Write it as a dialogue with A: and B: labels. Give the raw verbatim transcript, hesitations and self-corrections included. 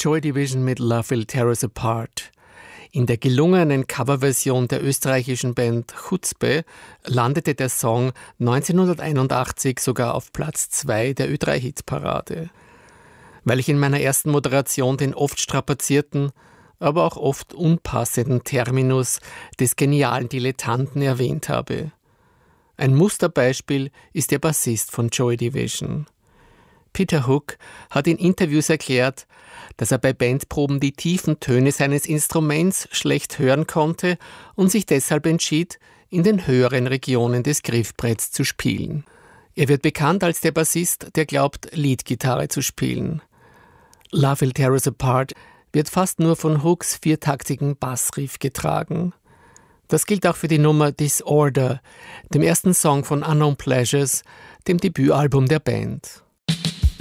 A: Joy Division mit Love Will Tear Us Apart. In der gelungenen Coverversion der österreichischen Band Chutzpe landete der Song neunzehnhunderteinundachtzig sogar auf Platz zwei der Ö drei Hitparade. Weil ich in meiner ersten Moderation den oft strapazierten, aber auch oft unpassenden Terminus des genialen Dilettanten erwähnt habe. Ein Musterbeispiel ist der Bassist von Joy Division. Peter Hook hat in Interviews erklärt, dass er bei Bandproben die tiefen Töne seines Instruments schlecht hören konnte und sich deshalb entschied, in den höheren Regionen des Griffbretts zu spielen. Er wird bekannt als der Bassist, der glaubt, Leadgitarre zu spielen. Love Will Tear Us Apart wird fast nur von Hooks viertaktigen Bassriff getragen. Das gilt auch für die Nummer Disorder, dem ersten Song von Unknown Pleasures, dem Debütalbum der Band.